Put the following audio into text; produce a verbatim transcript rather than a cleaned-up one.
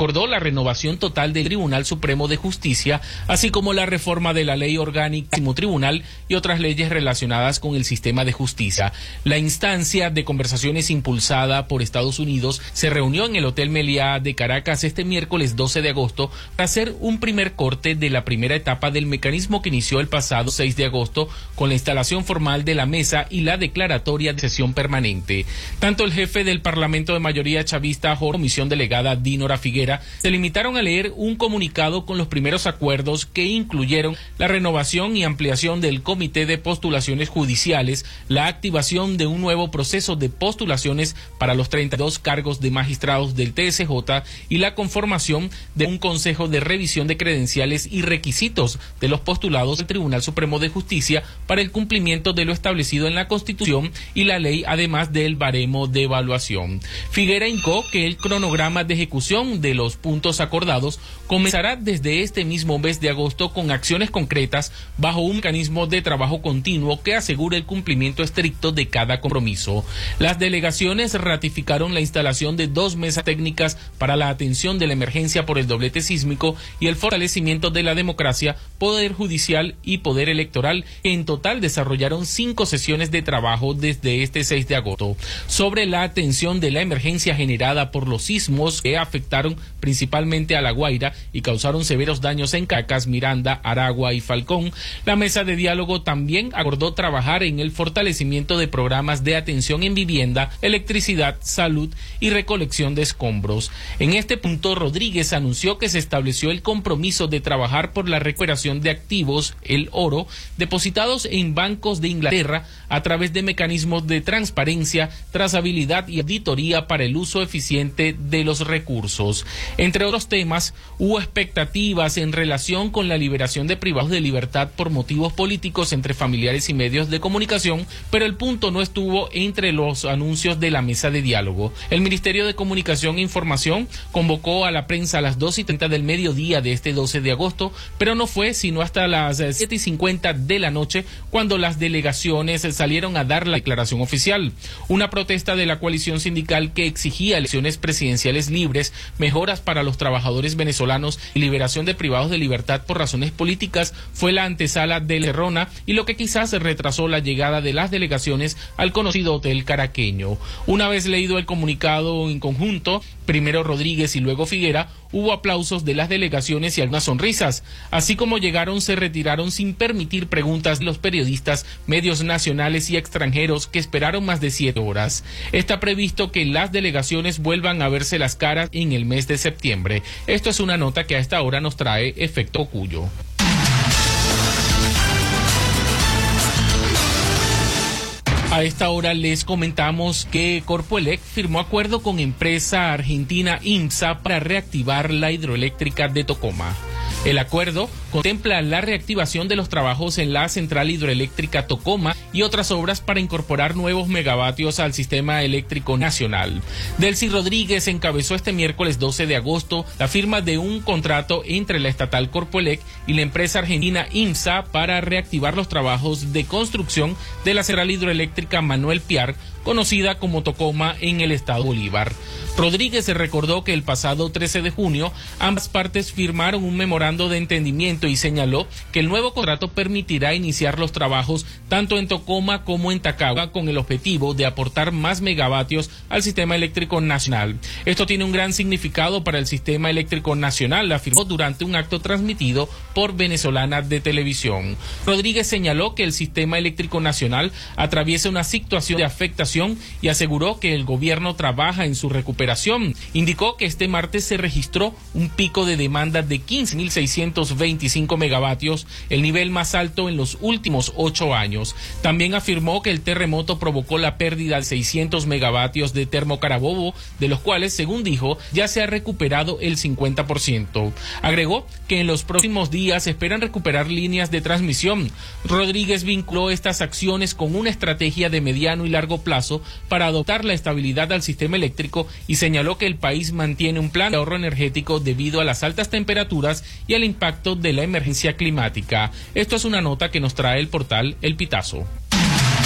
acordó la renovación total del Tribunal Supremo de Justicia, así como la reforma de la Ley Orgánica del Tribunal y otras leyes relacionadas con el sistema de justicia. La instancia de conversaciones impulsada por Estados Unidos se reunió en el Hotel Meliá de Caracas este miércoles doce de agosto para hacer un primer corte de la primera etapa del mecanismo que inició el pasado seis de agosto con la instalación formal de la mesa y la declaratoria de sesión permanente. Tanto el jefe del Parlamento de mayoría chavista, Comisión Delegada Dinora Figuera, se limitaron a leer un comunicado con los primeros acuerdos que incluyeron la renovación y ampliación del Comité de Postulaciones Judiciales, la activación de un nuevo proceso de postulaciones para los treinta y dos cargos de magistrados del T S J y la conformación de un Consejo de Revisión de Credenciales y Requisitos de los postulados del Tribunal Supremo de Justicia para el cumplimiento de lo establecido en la Constitución y la ley, además del baremo de evaluación. Figuera indicó que el cronograma de ejecución de los puntos acordados comenzará desde este mismo mes de agosto con acciones concretas bajo un mecanismo de trabajo continuo que asegure el cumplimiento estricto de cada compromiso. Las delegaciones ratificaron la instalación de dos mesas técnicas para la atención de la emergencia por el doblete sísmico y el fortalecimiento de la democracia, poder judicial y poder electoral, que en total desarrollaron cinco sesiones de trabajo desde este seis de agosto. Sobre la atención de la emergencia generada por los sismos que afectaron principalmente a La Guaira y causaron severos daños en Caracas, Miranda, Aragua y Falcón, la mesa de diálogo también acordó trabajar en el fortalecimiento de programas de atención en vivienda, electricidad, salud y recolección de escombros. En este punto, Rodríguez anunció que se estableció el compromiso de trabajar por la recuperación de activos, el oro, depositados en bancos de Inglaterra a través de mecanismos de transparencia, trazabilidad y auditoría para el uso eficiente de los recursos. Entre otros temas, hubo expectativas en relación con la liberación de privados de libertad por motivos políticos entre familiares y medios de comunicación, pero el punto no estuvo entre los anuncios de la mesa de diálogo. El Ministerio de Comunicación e Información convocó a la prensa a las dos y treinta del mediodía de este doce de agosto, pero no fue sino hasta las siete y cincuenta de la noche cuando las delegaciones salieron a dar la declaración oficial. Una protesta de la coalición sindical que exigía elecciones presidenciales libres, mejoras para los trabajadores venezolanos y liberación de privados de libertad por razones políticas fue la antesala de la encerrona y lo que quizás retrasó la llegada de las delegaciones al conocido hotel caraqueño. Una vez leído el comunicado en conjunto, primero Rodríguez y luego Figuera, hubo aplausos de las delegaciones y algunas sonrisas. Así como llegaron, se retiraron sin permitir preguntas de los periodistas, medios nacionales y extranjeros que esperaron más de siete horas. Está previsto que las delegaciones vuelvan a verse las caras en el mes de septiembre. Esto es una nota que a esta hora nos trae Efecto Cuyo. A esta hora les comentamos que Corpoelec firmó acuerdo con empresa argentina IMSA para reactivar la hidroeléctrica de Tocoma. El acuerdo contempla la reactivación de los trabajos en la central hidroeléctrica Tocoma y otras obras para incorporar nuevos megavatios al sistema eléctrico nacional. Delcy Rodríguez encabezó este miércoles doce de agosto la firma de un contrato entre la estatal Corpoelec y la empresa argentina IMSA para reactivar los trabajos de construcción de la central hidroeléctrica Manuel Piar, conocida como Tocoma, en el estado Bolívar. Rodríguez se recordó que el pasado trece de junio ambas partes firmaron un memorando de entendimiento y señaló que el nuevo contrato permitirá iniciar los trabajos tanto en Tocoma como en Tacagua con el objetivo de aportar más megavatios al sistema eléctrico nacional. Esto tiene un gran significado para el sistema eléctrico nacional, afirmó durante un acto transmitido por Venezolana de Televisión. Rodríguez señaló que el sistema eléctrico nacional atraviesa una situación de afectación y aseguró que el gobierno trabaja en su recuperación. Indicó que este martes se registró un pico de demanda de quince mil seiscientos veinticinco megavatios, el nivel más alto en los últimos ocho años. También afirmó que el terremoto provocó la pérdida de seiscientos megavatios de Termocarabobo, de los cuales, según dijo, ya se ha recuperado el cincuenta por ciento. Agregó que en los próximos días esperan recuperar líneas de transmisión. Rodríguez vinculó estas acciones con una estrategia de mediano y largo plazo para adoptar la estabilidad al sistema eléctrico y señaló que el país mantiene un plan de ahorro energético debido a las altas temperaturas y al impacto de la emergencia climática. Esto es una nota que nos trae el portal El Pitazo.